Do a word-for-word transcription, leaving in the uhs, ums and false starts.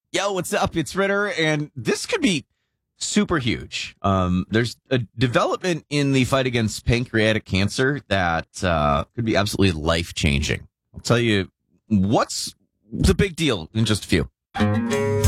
Yo, what's up? It's Ritter, and this could be super huge. Um, there's a development in the fight against pancreatic cancer that uh, could be absolutely life-changing. I'll tell you what's the big deal in just a few.